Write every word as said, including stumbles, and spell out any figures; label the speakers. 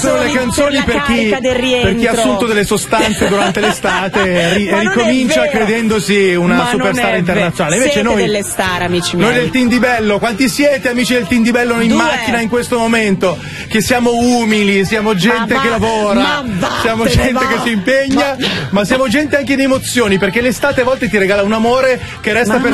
Speaker 1: Sono le canzoni per, per, chi, per chi ha assunto delle sostanze durante l'estate e, ri, e ricomincia credendosi una ma superstar internazionale. Invece
Speaker 2: siete
Speaker 1: noi,
Speaker 2: delle star, amici miei.
Speaker 1: Noi del Team Di Bello, quanti siete amici del Team Di Bello in
Speaker 2: Due.
Speaker 1: macchina in questo momento? Che siamo umili, siamo gente
Speaker 2: ma
Speaker 1: che
Speaker 2: va,
Speaker 1: lavora, siamo gente
Speaker 2: va.
Speaker 1: che si impegna, ma... ma siamo gente anche di emozioni, perché l'estate a volte ti regala un amore che resta ma... per